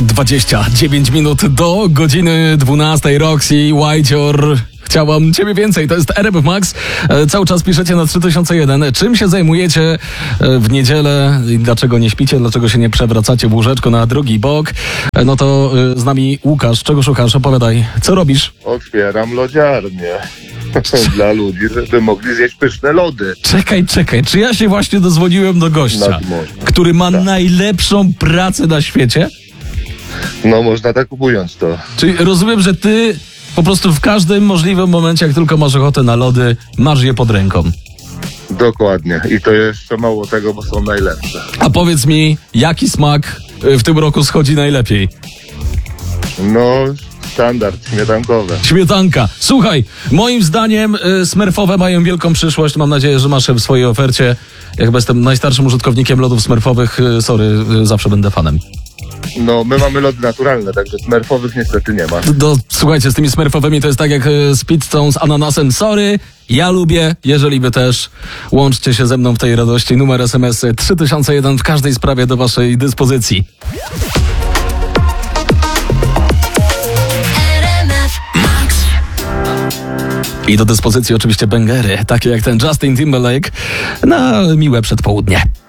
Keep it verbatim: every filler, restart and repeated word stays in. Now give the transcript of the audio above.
dwadzieścia dziewięć minut do godziny dwunastej. Roxy, Whiteor. Chciałam ciebie więcej, to jest R M F Max. E, cały czas piszecie na trzy tysiące jeden. Czym się zajmujecie e, w niedzielę? Dlaczego nie śpicie? Dlaczego się nie przewracacie w łóżeczko na drugi bok? E, no to e, z nami Łukasz. Czego szukasz? Opowiadaj. Co robisz? Otwieram lodziarnię. Dla ludzi, żeby mogli zjeść pyszne lody. Czekaj, czekaj. Czy ja się właśnie dozwoliłem do gościa, Nad morzem. który ma Tak. najlepszą pracę na świecie? No można tak ująć to. Czyli rozumiem, że ty po prostu w każdym możliwym momencie, jak tylko masz ochotę na lody, masz je pod ręką. Dokładnie. I to jeszcze mało tego, bo są najlepsze. A powiedz mi, jaki smak y, w tym roku schodzi najlepiej? No, standard śmietankowy. Śmietanka. Słuchaj, moim zdaniem y, Smurfowe mają wielką przyszłość. Mam nadzieję, że masz je w swojej ofercie. Ja chyba jestem najstarszym użytkownikiem lodów Smurfowych. Y, sorry, y, zawsze będę fanem. No, my mamy lody naturalne, także smerfowych niestety nie ma. Do, słuchajcie, z tymi Smurfowymi to jest tak jak y, z pizzą z ananasem. Sorry, ja lubię, jeżeli wy też. Łączcie się ze mną w tej radości. Numer S M S trzy tysiące jeden w każdej sprawie do waszej dyspozycji. I do dyspozycji oczywiście bęgery, takie jak ten Justin Timberlake na miłe przedpołudnie.